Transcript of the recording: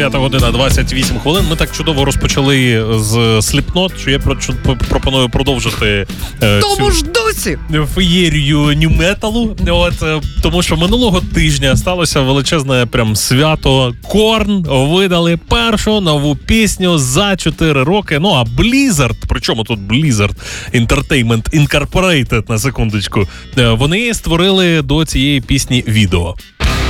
9 година 28 хвилин. Ми так чудово розпочали з Slipknot, що я пропоную продовжити Тому ж досі! феєрію нью-металу. Тому що минулого тижня сталося величезне прям свято. Корн видали першу нову пісню за 4 роки. Ну, а Blizzard, причому тут Blizzard Entertainment Incorporated, на секундочку, вони створили до цієї пісні відео.